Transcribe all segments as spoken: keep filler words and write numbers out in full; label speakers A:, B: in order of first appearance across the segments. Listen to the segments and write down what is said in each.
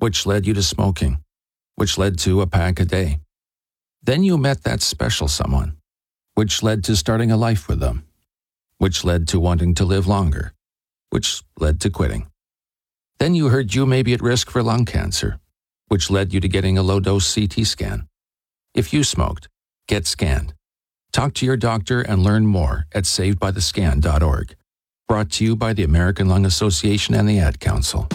A: which led you to smoking, which led to a pack a day. Then you met that special someone, which led to starting a life with them, which led to wanting to live longer, which led to quitting. Then you heard you may be at risk for lung cancer, which led you to getting a low-dose C T scan. If you smoked, get scanned. Talk to your doctor and learn more at saved by the scan dot org. Brought to you by the American Lung Association and the Ad Council.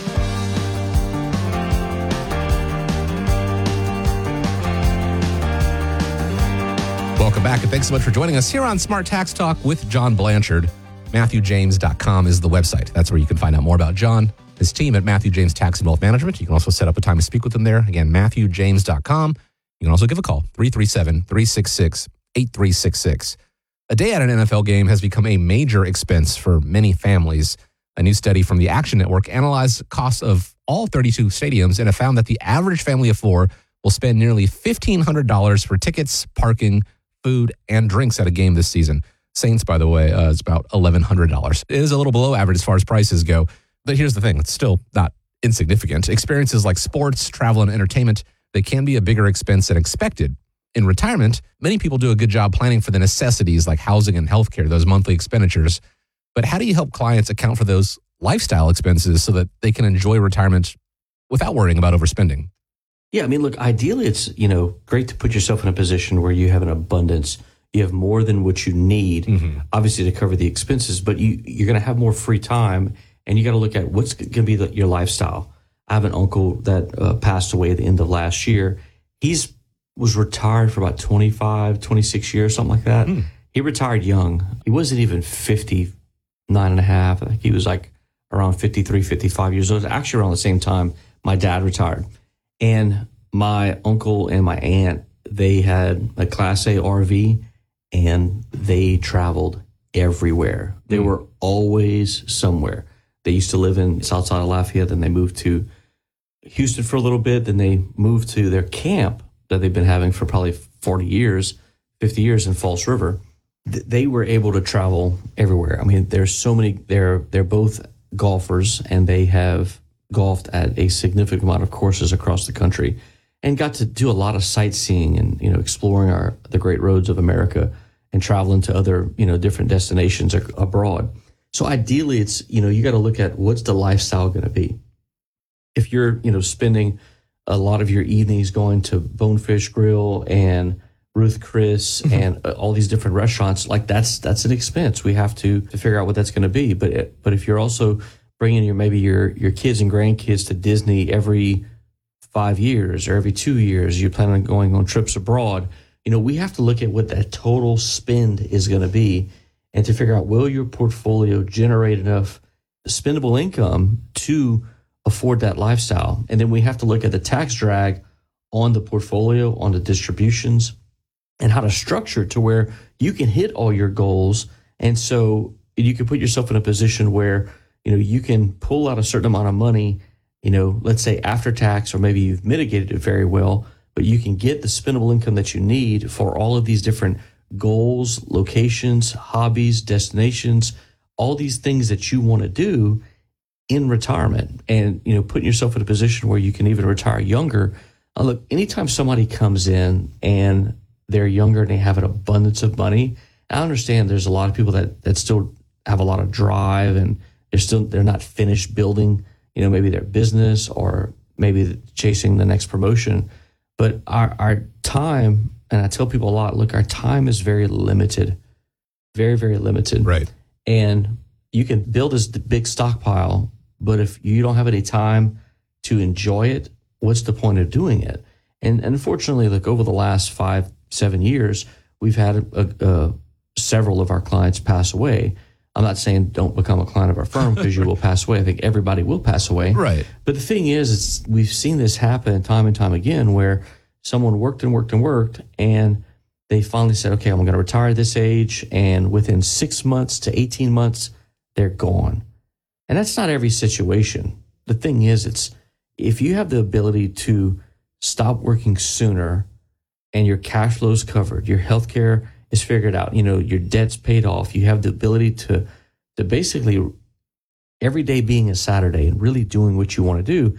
B: Welcome back, and thanks so much for joining us here on Smart Tax Talk with John Blanchard. Matthew James dot com is the website. That's where you can find out more about John, his team at Matthew James Tax and Wealth Management. You can also set up a time to speak with them there. Again, Matthew James dot com. You can also give a call, three three seven, three six six, eight three six six. A day at an N F L game has become a major expense for many families. A new study from the Action Network analyzed the costs of all thirty-two stadiums and it found that the average family of four will spend nearly fifteen hundred dollars for tickets, parking, food, and drinks at a game this season. Saints, by the way, uh, is about eleven hundred dollars. It is a little below average as far as prices go, but here's the thing. It's still not insignificant. Experiences like sports, travel, and entertainment, they can be a bigger expense than expected. In retirement, many people do a good job planning for the necessities like housing and healthcare, those monthly expenditures. But how do you help clients account for those lifestyle expenses so that they can enjoy retirement without worrying about overspending?
C: Yeah, I mean, look, ideally it's, you know, great to put yourself in a position where you have an abundance. You have more than what you need, mm-hmm. obviously, to cover the expenses, but you, you're going to have more free time, and you got to look at what's going to be the, your lifestyle. I have an uncle that uh, passed away at the end of last year. He's was retired for about twenty-five, twenty-six years, something like that. Mm. He retired young. He wasn't even fifty-nine and a half. I think he was like around fifty-three, fifty-five years old. Actually around the same time my dad retired. And my uncle and my aunt, they had a Class A R V and they traveled everywhere. They mm. were always somewhere. They used to live in south side of Lafayette, then they moved to Houston for a little bit, then they moved to their camp that they've been having for probably forty years, fifty years in Falls River. Th- they were able to travel everywhere. I mean, there's so many, they're, they're both golfers and they have golfed at a significant amount of courses across the country and got to do a lot of sightseeing and, you know, exploring our, the great roads of America and traveling to other, you know, different destinations ac- abroad. So ideally it's, you know, you got to look at what's the lifestyle going to be. If you're, you know, spending a lot of your evenings going to Bonefish Grill and Ruth Chris mm-hmm. and uh, all these different restaurants, like that's that's an expense. We have to, to figure out what that's going to be. But it, but if you're also bringing your maybe your your kids and grandkids to Disney every five years or every two years, you're planning on going on trips abroad. You know, we have to look at what that total spend is going to be, and to figure out, will your portfolio generate enough spendable income to afford that lifestyle? And then we have to look at the tax drag on the portfolio, on the distributions, and how to structure it to where you can hit all your goals. And so you can put yourself in a position where, you know, you can pull out a certain amount of money, you know, let's say after tax, or maybe you've mitigated it very well, but you can get the spendable income that you need for all of these different goals, locations, hobbies, destinations, all these things that you want to do in retirement, and, you know, putting yourself in a position where you can even retire younger. Uh, look, anytime somebody comes in and they're younger and they have an abundance of money, I understand there's a lot of people that, that still have a lot of drive and they're still, they're not finished building, you know, maybe their business or maybe chasing the next promotion. But our, our time, and I tell people a lot, look, our time is very limited, very, very limited.
B: Right.
C: And you can build this big stockpile, but if you don't have any time to enjoy it, what's the point of doing it? And, and unfortunately, like over the last five, seven years, we've had a, a, several of our clients pass away. I'm not saying don't become a client of our firm because you will pass away. I think everybody will pass away.
B: Right.
C: But the thing is, it's, we've seen this happen time and time again where someone worked and worked and worked, and they finally said, okay, I'm going to retire at this age. And within six months to eighteen months, they're gone. And that's not every situation. The thing is, it's if you have the ability to stop working sooner and your cash flow is covered, your healthcare is figured out, you know, your debt's paid off, you have the ability to, to basically every day being a Saturday and really doing what you want to do,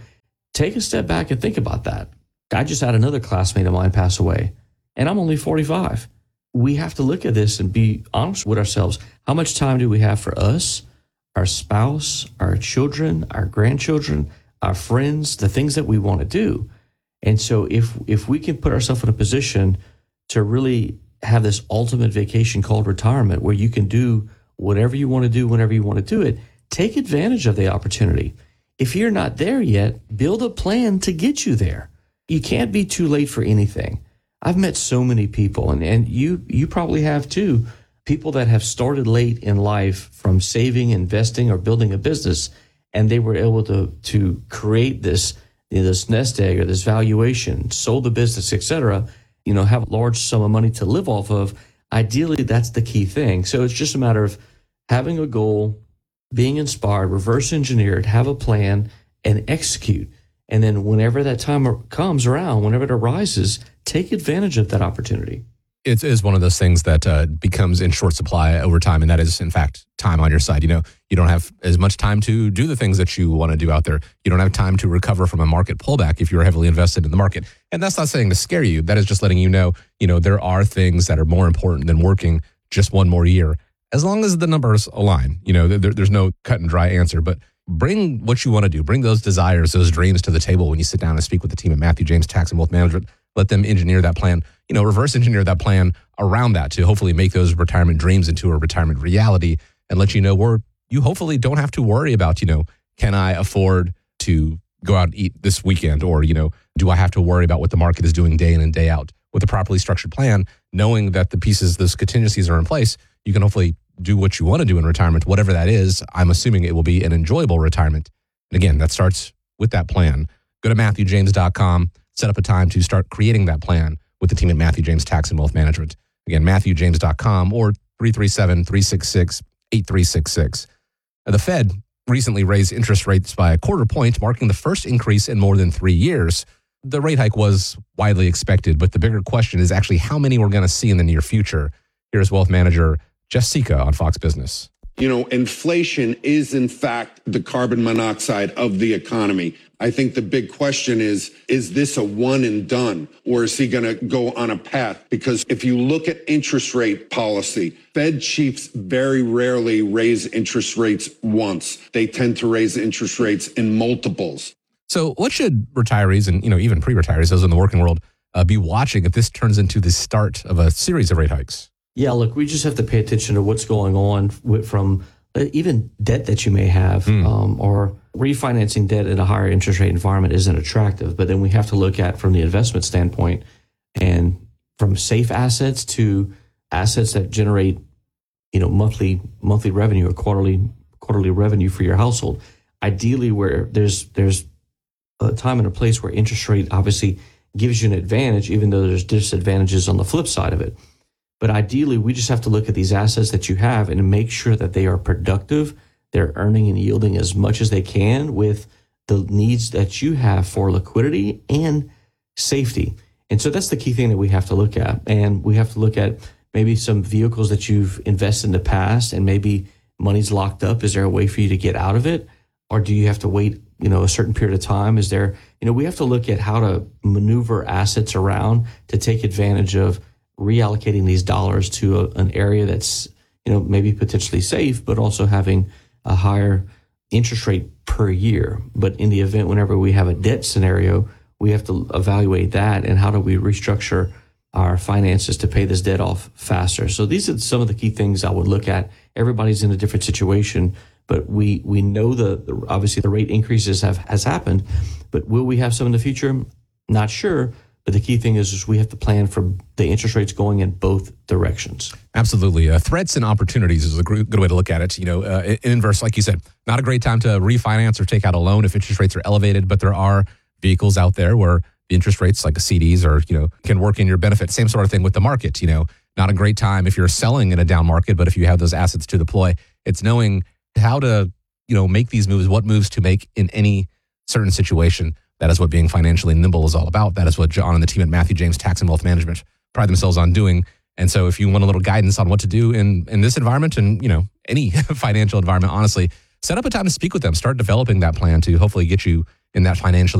C: take a step back and think about that. I just had another classmate of mine pass away, and I'm only forty-five. We have to look at this and be honest with ourselves. How much time do we have for us, our spouse, our children, our grandchildren, our friends, the things that we want to do? And so if if we can put ourselves in a position to really have this ultimate vacation called retirement, where you can do whatever you want to do whenever you want to do it, take advantage of the opportunity. If you're not there yet, build a plan to get you there. You can't be too late for anything. I've met so many people, and, and you you probably have too, people that have started late in life from saving, investing, or building a business, and they were able to to create this, you know, this nest egg or this valuation, sold the business, et cetera, you know, have a large sum of money to live off of. Ideally, that's the key thing. So it's just a matter of having a goal, being inspired, reverse engineered, have a plan, and execute. And then whenever that time comes around, whenever it arises, take advantage of that opportunity.
B: It is one of those things that uh, becomes in short supply over time, and that is, in fact, time on your side. You know, you don't have as much time to do the things that you want to do out there. You don't have time to recover from a market pullback if you're heavily invested in the market. And that's not saying to scare you. That is just letting you know, you know, there are things that are more important than working just one more year, as long as the numbers align. You know, there, there's no cut and dry answer, but bring what you want to do. Bring those desires, those dreams to the table when you sit down and speak with the team at Matthew James Tax and Wealth Management. Let them engineer that plan, you know, reverse engineer that plan around that to hopefully make those retirement dreams into a retirement reality, and let you know where you hopefully don't have to worry about, you know, can I afford to go out and eat this weekend? Or, you know, do I have to worry about what the market is doing day in and day out? With a properly structured plan, knowing that the pieces, those contingencies are in place, you can hopefully do what you want to do in retirement, whatever that is. I'm assuming it will be an enjoyable retirement. And again, that starts with that plan. Go to Matthew James dot com, set up a time to start creating that plan with the team at Matthew James Tax and Wealth Management. Again, Matthew James dot com or three three seven, three six six, eight three six six. Now, the Fed recently raised interest rates by a quarter point, marking the first increase in more than three years. The rate hike was widely expected, but the bigger question is actually how many we're going to see in the near future. Here's wealth manager Jessica on Fox Business.
D: You know, inflation is, in fact, the carbon monoxide of the economy. I think the big question is, is this a one and done, or is he going to go on a path? Because if you look at interest rate policy, Fed chiefs very rarely raise interest rates once. They tend to raise interest rates in multiples.
B: So what should retirees and, you know, even pre-retirees, those in the working world, uh, be watching if this turns into the start of a series of rate hikes?
C: Yeah, look, we just have to pay attention to what's going on with, from uh, even debt that you may have, mm. um, or refinancing debt in a higher interest rate environment isn't attractive. But then we have to look at from the investment standpoint, and from safe assets to assets that generate, you know, monthly monthly revenue or quarterly quarterly revenue for your household. Ideally, where there's there's a time and a place where interest rate obviously gives you an advantage, even though there's disadvantages on the flip side of it. But ideally, we just have to look at these assets that you have and make sure that they are productive, they're earning and yielding as much as they can with the needs that you have for liquidity and safety. And so that's the key thing that we have to look at. And we have to look at maybe some vehicles that you've invested in the past and maybe money's locked up. Is there a way for you to get out of it? Or do you have to wait, you know, a certain period of time? Is there, you know, we have to look at how to maneuver assets around to take advantage of reallocating these dollars to a, an area that's, you know, maybe potentially safe, but also having a higher interest rate per year. But in the event, whenever we have a debt scenario, we have to evaluate that and how do we restructure our finances to pay this debt off faster. So these are some of the key things I would look at. Everybody's in a different situation, but we we know the, the obviously the rate increases have has happened, but will we have some in the future? Not sure. But the key thing is, is we have to plan for the interest rates going in both directions.
B: Absolutely. Uh, threats and opportunities is a good way to look at it. You know, uh, in inverse, like you said, not a great time to refinance or take out a loan if interest rates are elevated, but there are vehicles out there where the interest rates like C Ds or, you know, can work in your benefit. Same sort of thing with the market. You know, not a great time if you're selling in a down market, but if you have those assets to deploy, it's knowing how to, you know, make these moves, what moves to make in any certain situation. That is what being financially nimble is all about. That is what John and the team at Matthew James Tax and Wealth Management pride themselves on doing. And so if you want a little guidance on what to do in, in this environment and, you know, any financial environment, honestly, set up a time to speak with them. Start developing that plan to hopefully get you in that financially